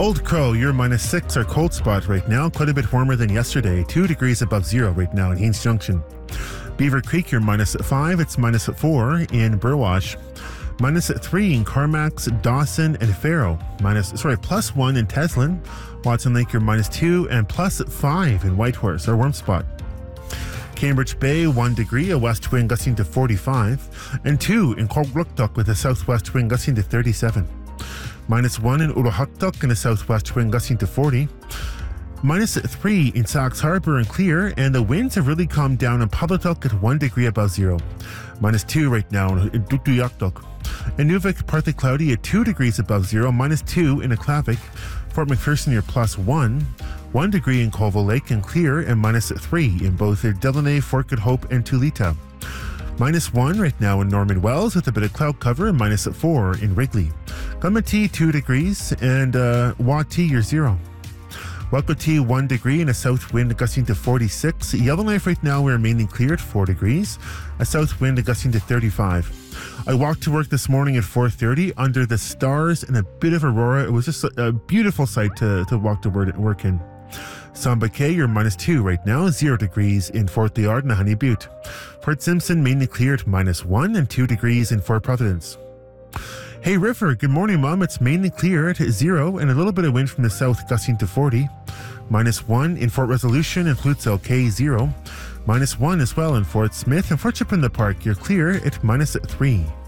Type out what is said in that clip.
Old Crow, you're -6, our cold spot right now. Quite a bit warmer than yesterday. 2 degrees above zero right now in Haines Junction. Beaver Creek, you're -5. It's -4 in Burwash. -3 in Carmacks, Dawson, and Faro. +1 in Teslin. Watson Lake, you're -2, and +5 in Whitehorse, our warm spot. Cambridge Bay, 1 degree, a west wind gusting to 45, and 2 in Cogluktuk with a southwest wind gusting to 37. -1 in Uruhuktuk and a southwest wind gusting to 40. -3 in Sax Harbor and Clear, and the winds have really calmed down in Paulatuk at 1 degree above zero. -2 right now in Dukduyaktuk. Inuvik, partly cloudy at 2 degrees above zero. -2 in Aklavik. Fort McPherson, you're +1. 1 degree in Colville Lake and Clear, and -3 in both Delaunay, Fort Good Hope, and Tulita. -1 right now in Norman Wells with a bit of cloud cover, and -4 in Wrigley. Gumati, 2 degrees, and Wati, you're 0. Waikoti, 1 degree and a south wind gusting to 46. Yellowknife right now we're mainly clear at 4 degrees. A south wind gusting to 35. I walked to work this morning at 4:30 under the stars and a bit of aurora. It was just a beautiful sight to walk to work in. Samba Cay, you're -2 right now, 0 degrees in Fort Liard and Honey Butte. Port Simpson mainly clear at -1 and 2 degrees in Fort Providence. Hey River, good morning Mom. It's mainly clear at 0 and a little bit of wind from the south gusting to 40. -1 in Fort Resolution and Floodsail Cay, 0. -1 as well in Fort Smith, and Fort Chip in the Park, you're clear at -3.